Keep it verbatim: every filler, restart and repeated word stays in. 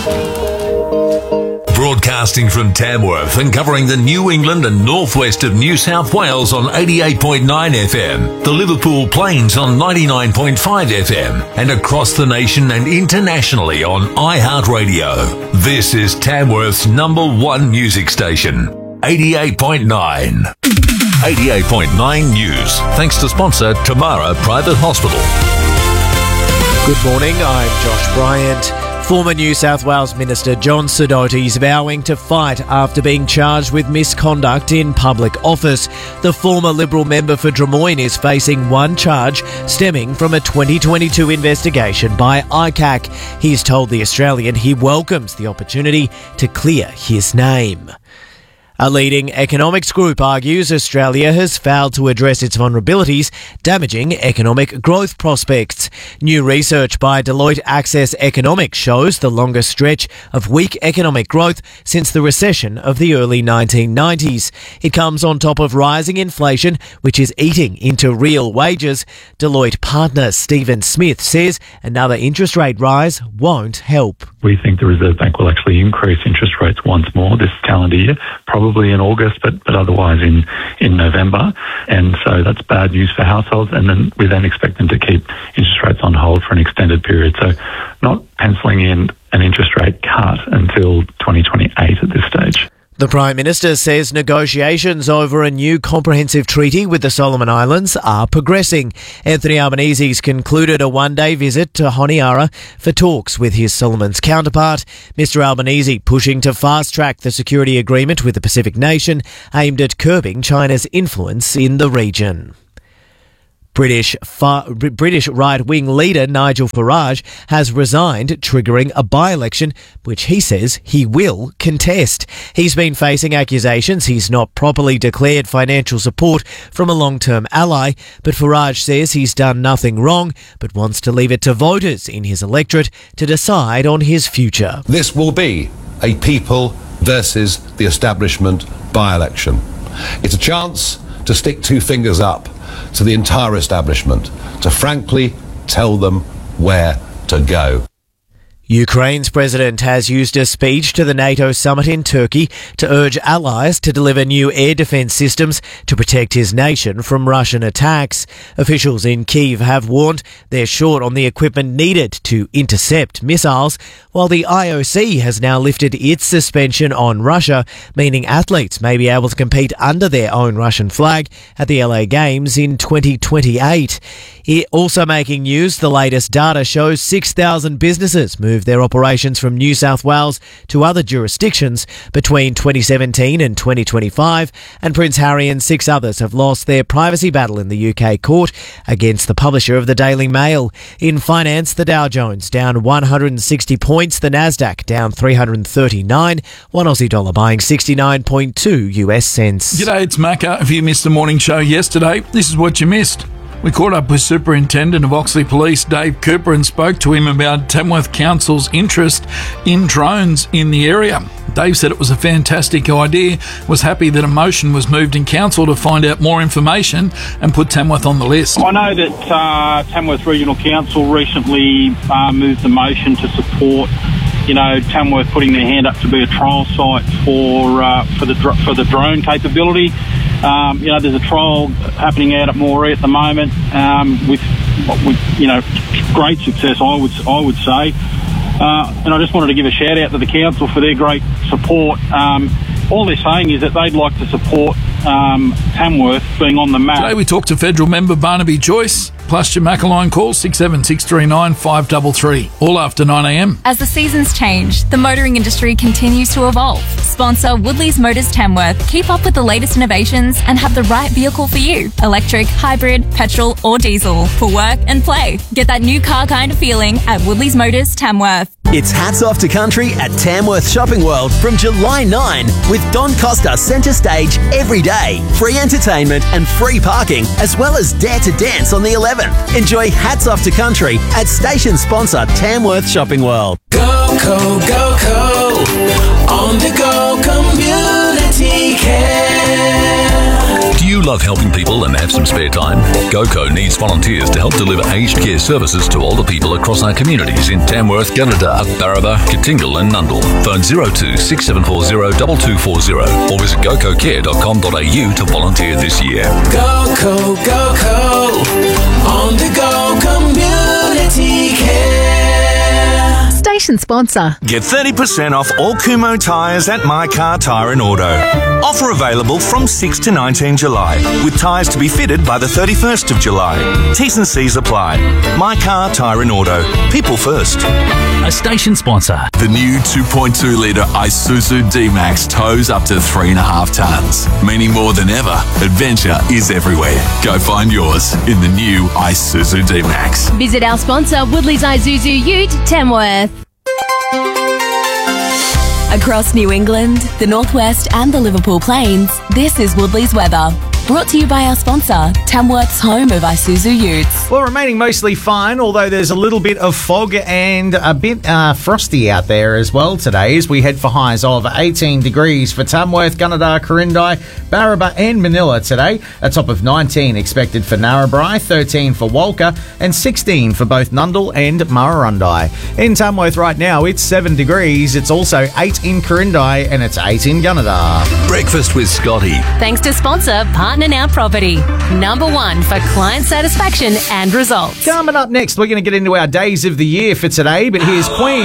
Broadcasting from Tamworth and covering the New England and northwest of New South Wales on eighty-eight point nine F M, the Liverpool Plains on ninety-nine point five F M, and across the nation and internationally on iHeartRadio. This is Tamworth's number one music station, eighty-eight point nine. eighty-eight point nine News, thanks to sponsor Tamara Private Hospital. Good morning, I'm Josh Bryant. Former New South Wales Minister John Sidoti is vowing to fight after being charged with misconduct in public office. The former Liberal member for Drummoyne is facing one charge stemming from a twenty twenty-two investigation by I C A C. He's told The Australian he welcomes the opportunity to clear his name. A leading economics group argues Australia has failed to address its vulnerabilities, damaging economic growth prospects. New research by Deloitte Access Economics shows the longest stretch of weak economic growth since the recession of the early nineteen nineties. It comes on top of rising inflation, which is eating into real wages. Deloitte partner Stephen Smith says another interest rate rise won't help. We think the Reserve Bank will actually increase interest rates once more this calendar year, probably in August, but, but otherwise in, in November. And so that's bad news for households. And then we then expect them to keep interest rates on hold for an extended period. So not penciling in an interest rate cut until twenty twenty-eight at this stage. The Prime Minister says negotiations over a new comprehensive treaty with the Solomon Islands are progressing. Anthony Albanese's concluded a one-day visit to Honiara for talks with his Solomons counterpart. Mister Albanese pushing to fast-track the security agreement with the Pacific nation aimed at curbing China's influence in the region. British far, British right-wing leader Nigel Farage has resigned, triggering a by-election which he says he will contest. He's been facing accusations he's not properly declared financial support from a long-term ally, but Farage says he's done nothing wrong but wants to leave it to voters in his electorate to decide on his future. This will be a people versus the establishment by-election. It's a chance to stick two fingers up to the entire establishment, to frankly tell them where to go. Ukraine's president has used a speech to the NATO summit in Turkey to urge allies to deliver new air defence systems to protect his nation from Russian attacks. Officials in Kyiv have warned they're short on the equipment needed to intercept missiles, while the I O C has now lifted its suspension on Russia, meaning athletes may be able to compete under their own Russian flag at the L A Games in twenty twenty-eight. It also making news, the latest data shows six thousand businesses moved their operations from New South Wales to other jurisdictions between twenty seventeen and twenty twenty-five, and Prince Harry and six others have lost their privacy battle in the U K court against the publisher of the Daily Mail. In finance, the Dow Jones down one hundred sixty points, the Nasdaq down three hundred thirty-nine, one Aussie dollar buying sixty-nine point two U S cents. G'day, it's Macca. If you missed the morning show yesterday, this is what you missed. We caught up with Superintendent of Oxley Police, Dave Cooper, and spoke to him about Tamworth Council's interest in drones in the area. Dave said it was a fantastic idea, was happy that a motion was moved in Council to find out more information and put Tamworth on the list. I know that uh, Tamworth Regional Council recently uh, moved the motion to support, you know, Tamworth putting their hand up to be a trial site for uh, for the dr- for the drone capability. Um, you know, there's a trial happening out at Moree at the moment um, with, with, you know, great success, I would I would say. Uh, and I just wanted to give a shout out to the council for their great support. Um, all they're saying is that they'd like to support um, Tamworth being on the map. Today we talked to federal member Barnaby Joyce, plus your Maccaline call six seven six three nine five three three, all after nine a m. As the seasons change, the motoring industry continues to evolve. Sponsor Woodley's Motors Tamworth. Keep up with the latest innovations and have the right vehicle for you. Electric, hybrid, petrol or diesel. For work and play. Get that new car kind of feeling at Woodley's Motors Tamworth. It's Hats Off to Country at Tamworth Shopping World from July ninth with Don Costa centre stage every day. Free entertainment and free parking, as well as Dare to Dance on the eleventh. Enjoy Hats Off to Country at station sponsor Tamworth Shopping World. Go, go, go, go. On the go community care. Do you love helping people single and have some spare time? GoCo needs volunteers to help deliver aged care services to older people across our communities in Tamworth, Gunnedah, Barraba, Katingal and Nundle. Phone zero two six seven four zero two two four zero or visit go co care dot com dot a u to volunteer this year. GoCo, GoCo, on the go community care. Station sponsor. Get thirty percent off all Kumho tyres at My Car Tyre and Auto. Offer available from sixth to nineteenth July, with tyres to be fitted by the thirty-first of July. T's and C's apply. My Car Tyre and Auto. People first. A station sponsor. The new two point two litre Isuzu D-Max tows up to three and a half tonnes, meaning more than ever, adventure is everywhere. Go find yours in the new Isuzu D-Max. Visit our sponsor, Woodley's Isuzu Ute, Tamworth. Across New England, the Northwest and the Liverpool Plains, this is Woodley's weather. Brought to you by our sponsor, Tamworth's home of Isuzu Utes. Well, remaining mostly fine, although there's a little bit of fog and a bit uh, frosty out there as well today as we head for highs of eighteen degrees for Tamworth, Gunnedah, Corindai, Barraba and Manila today. A top of nineteen expected for Narrabri, thirteen for Walker and sixteen for both Nundle and Murrurundi. In Tamworth right now, it's seven degrees. It's also eight in Corindai and it's eight in Gunnedah. Breakfast with Scotty. Thanks to sponsor Partner Now Property. Number one for client satisfaction and results. Coming up next, we're going to get into our days of the year for today, but here's Queen.